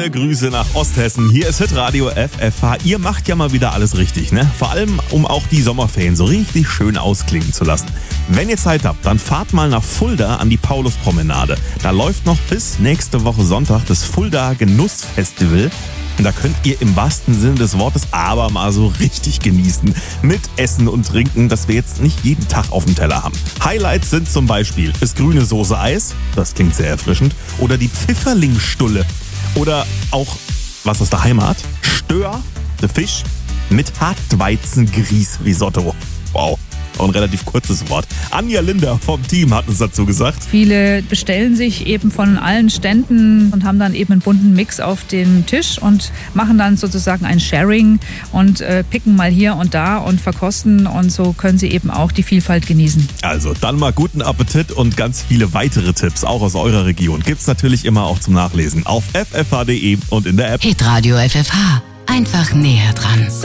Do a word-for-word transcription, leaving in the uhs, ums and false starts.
Schöne Grüße nach Osthessen. Hier ist Hitradio F F H. Ihr macht ja mal wieder alles richtig, ne? Vor allem, um auch die Sommerferien so richtig schön ausklingen zu lassen. Wenn ihr Zeit habt, dann fahrt mal nach Fulda an die Pauluspromenade. Da läuft noch bis nächste Woche Sonntag das Fulda Genussfestival. Und da könnt ihr im wahrsten Sinne des Wortes aber mal so richtig genießen. Mit Essen und Trinken, das wir jetzt nicht jeden Tag auf dem Teller haben. Highlights sind zum Beispiel das grüne Soße-Eis, das klingt sehr erfrischend, oder die Pfifferlingsstulle. Oder auch, was aus der Heimat, Stör, der Fisch mit Hartweizengrieß-Risotto. Wow. Ein relativ kurzes Wort. Anja Linder vom Team hat uns dazu gesagt. Viele bestellen sich eben von allen Ständen und haben dann eben einen bunten Mix auf dem Tisch und machen dann sozusagen ein Sharing und äh, picken mal hier und da und verkosten, und so können sie eben auch die Vielfalt genießen. Also dann mal guten Appetit, und ganz viele weitere Tipps, auch aus eurer Region, gibt's natürlich immer auch zum Nachlesen auf f f h punkt d e und in der App. Hitradio F F H. Einfach näher dran.